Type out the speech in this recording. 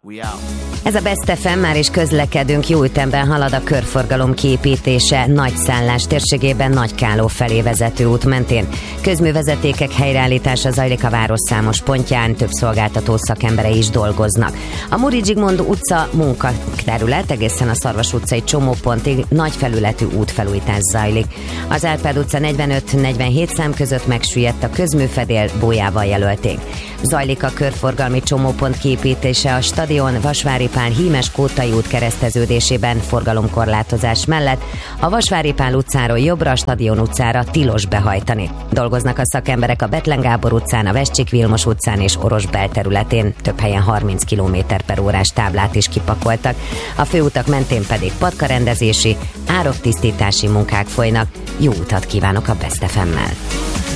Ez a Best FM, már is közlekedünk, jó ütemben halad a körforgalom kiépítése Nagyszállás térségében Nagykáló felé vezető út mentén. Közművezetékek helyreállítása zajlik a város számos pontján, több szolgáltató szakemberei is dolgoznak. A Muri Zsigmond utca munkaterület egészen a Szarvas utcai csomópontig nagy felületű útfelújítás zajlik. Az Árpád utca 45-47 szám között megsüllyedt a közműfedél, bójával jelölték. Zajlik a körforgalmi csomópont kiépítése a Stadion, Vasvári Pál, Hímes Kótai út kereszteződésében forgalomkorlátozás mellett. A Vasvári Pál utcáról jobbra, a Stadion utcára tilos behajtani. Dolgoznak a szakemberek a Bethlen Gábor utcán, a Vescsik Vilmos utcán és Oros belterületén. Több helyen 30 km/órás táblát is kipakoltak. A főutak mentén pedig patkarendezési, ároktisztítási munkák folynak. Jó utat kívánok a Best FM-mel!